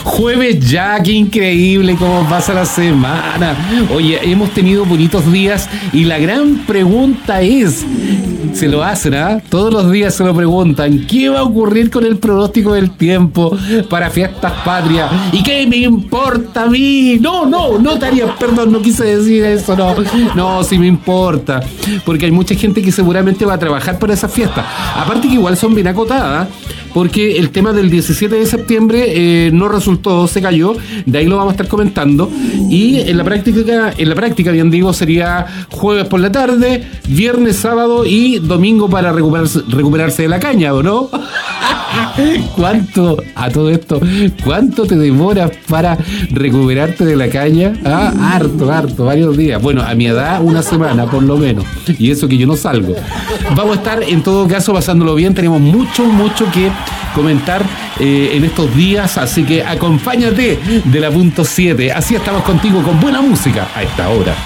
Jueves ya, qué increíble cómo pasa la semana. Oye, hemos tenido bonitos días y la gran pregunta es, se lo hacen, ¿ah? Todos los días se lo preguntan, ¿qué va a ocurrir con el pronóstico del tiempo para fiestas patrias? ¿Y qué me importa a mí? No, Tania, perdón, no quise decir eso, no, sí me importa, porque hay mucha gente que seguramente va a trabajar para esas fiestas. Aparte que igual son bien acotadas, porque el tema del 17 de septiembre no resultó, se cayó, de ahí lo vamos a estar comentando. Y en la práctica, bien digo, sería jueves por la tarde, viernes, sábado y domingo para recuperarse de la caña, ¿o no? ¿Cuánto, a todo esto, cuánto te demoras para recuperarte de la caña? Harto, varios días. Bueno, a mi edad, una semana por lo menos. Y eso que yo no salgo. Vamos a estar en todo caso pasándolo bien. Tenemos mucho que comentar en estos días. Así que acompáñate de la punto 7. Así estamos contigo con buena música a esta hora.